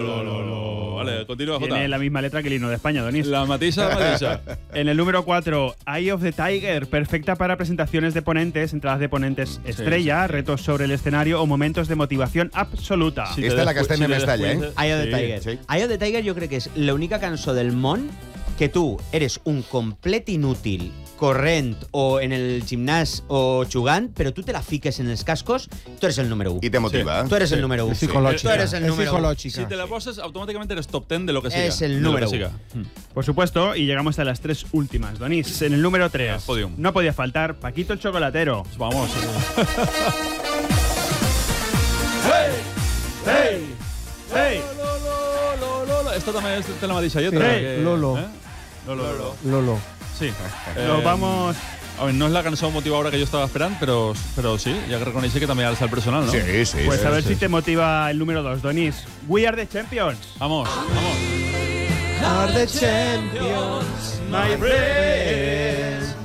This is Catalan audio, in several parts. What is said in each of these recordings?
Vale, continua, Jota. Tiene la misma letra que el himno de España, Donís. La mateixa. En el número 4, Eye of the Tiger, perfecta para presentaciones de ponentes, entradas de ponentes estrella, retos sobre el escenario o momentos de motivación absoluta. Sí. Esta és la que estem en Mestalla, Eye of the Tiger. sí. Eye of the Tiger jo crec que és l'única cançó del món que tu eres un complet inútil corrent o en el gimnàs o jugant, però tu te la fiques en els cascos, tu eres el número 1. I te motiva. Tu eres el número 1. Es psicológica. Tú eres el número uno. psicológica. Si te la poses, automáticamente eres top 10 de lo que siga. Es el de lo número que siga. Por supuesto, y llegamos a las 3 últimas, Donís. En el número 3, Podium. no podía faltar Paquito el Chocolatero. Pues vamos. ¡Hey! ¡Hey! Esta també és de la mateixa Sí, lletra. Lolo. Lolo. Sí. Nos vamos... A ver, no es la canción motivadora que yo estaba esperando, pero sí, ya que reconoce que también al personal, ¿no? Sí, sí. Pues sí, a ver sí. si te motiva el número 2, Donís. We are the champions. Vamos. Are the champions, My friends.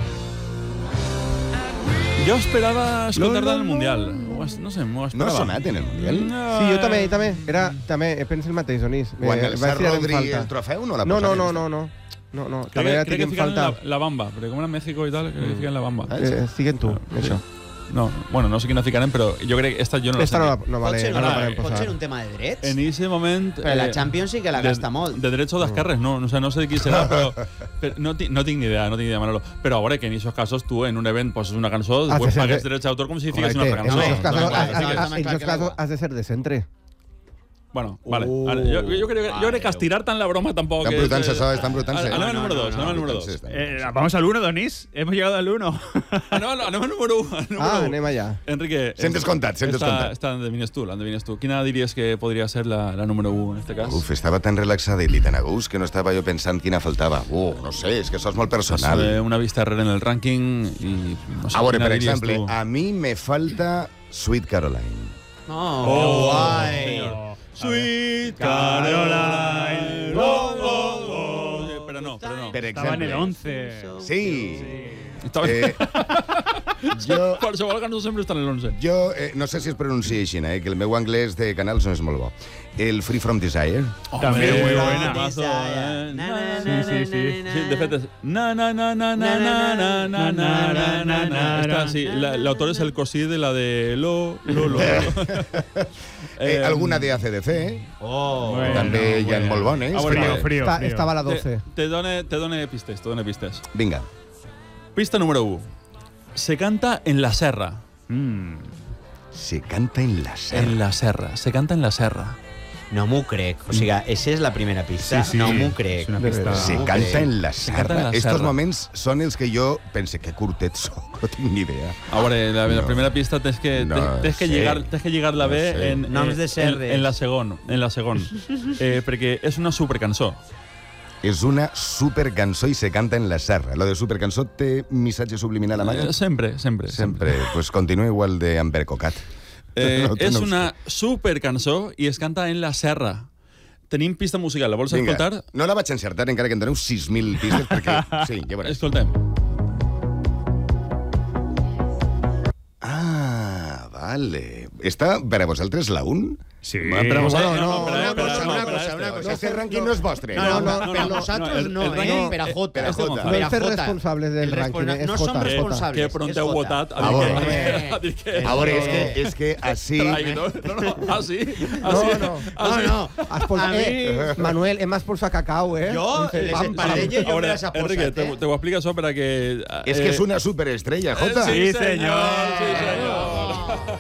Yo esperaba escoltar-la en el Mundial. No sé, m'ho No esperava. ha sonat en el Mundial? Sí, jo també. També penso el mateix, Donís. Quan el vaig Sar tirar en Rodri falta. el trofeu no l'ha No. Crec També la que tinc en fican falta. la bamba, perquè com era México i tal, crec que fican la bamba. Estic en tu, això. No, bueno, no sé quina ficarem, però jo crec que esta jo no la Esta sé. no vale, no la podem Pot ser posar. un tema de drets? En ese moment... Però la Champions sí que la gasta molt. De drets o d'esquerres, no, o sea, no sé de qui serà, però no tinc ni idea, Manolo. Però a veure, que en aquests casos tu en un event poses una cançó, Has de després ser pagues de- drets d'autor com si fiques Correcte. una altra En cançó. esos casos, no, en esos casos has de ser de centre. Bueno, vale. Jo crec que estirar tant la broma tampoc... Estan brutant-se, això, estan brutant-se. Anem al número 2, anem al número 2. Vamos al 1, Donís. Hemos llegado al 1. Anem al número 1. Anem allà. Enrique... S'hem descomptat. Esta l'endevines tu. Quina diries que podria ser la número 1 en este cas? Uf, estava tan relaxada i tan a gust que no estava jo pensant quina faltava. No sé, és que això és molt personal. Una vista darrere en el rànquing i... No sé, A veure, quina per diries exemple, tu? a mi me falta Sweet Caroline. Oh, guai. Sweet Caroline. Però no. Per Estaba en el exemple. 11. Sí. Estava... Jo, Qualsevol cançó sempre està en el 11. no sé si es pronuncia així, que el meu anglès de canals no és molt bo. El Free From Desire. También muy Hombre, buena. mazo, Sí. Sí, de fet és... Esta, sí, l'autor és el cosí de la de lo. Alguna de ACDC, Bueno, també hi ha molt bones. Frío. Estava a la 12. Te done pistes. Vinga. Pista número 1. Se canta en la serra. Se canta en la serra. En la serra. Se canta en la serra. No m'ho crec. O sigui, aquesta és la primera pista. Sí, sí. No m'ho crec. És una pista. Se canta en la serra. canta en la Estos serra. moments són els que jo pense que curtets soc, no tinc ni idea. A veure, la No. primera pista tens que sé. lligar-la No bé sé. en Noms de serres. en la segon. Perquè és una supercançó. És una supercançó i se canta en la serra. Lo de supercançó té missatge subliminal a mà? Sempre. Sempre. Pues continua igual de Ambercocat. És una supercançó i es canta en la serra. Tenim pista musical, la vols escoltar? No la vaig encertar encara que em doneu 6.000 pistes, perquè... Sí, ja veuràs. Escoltem. Ah, vale. Està per a vosaltres la 1? Sí. Però vos- Bueno, una cosa. Este rànquing no és vostre. No, per a nosaltres no, per a Jota. Per a Jota. No hem fet responsables del rànquing. És No som Jota. responsables. Que pront heu votat A veure. a dir que... A veure, és que així... Ah, sí? No. Manuel, hem expulsat cacau, eh? Jo, les emparelles, jo me les ha Enrique, posat, te ho explico això per a que... És que és una superestrella, Jota. Sí, senyor. Sí, senyor.